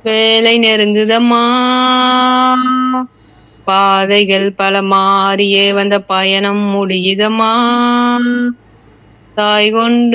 வேலை நெருங்குதம்மா, பாதைகள் பல மாறியே வந்த பயணம் முடியுதம்மா, தாய் கொண்டு